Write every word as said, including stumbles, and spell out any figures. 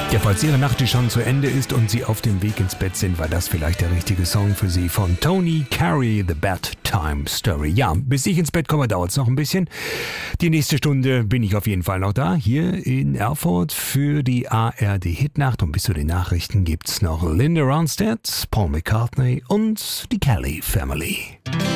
Ja, falls Ihre Nacht schon zu Ende ist und Sie auf dem Weg ins Bett sind, war das vielleicht der richtige Song für Sie von Tony Carey, The Bedtime Story. Ja, bis ich ins Bett komme, dauert es noch ein bisschen. Die nächste Stunde bin ich auf jeden Fall noch da, hier in Erfurt für die A R D-Hitnacht. Und bis zu den Nachrichten gibt's noch Linda Ronstadt, Paul McCartney und die Kelly Family.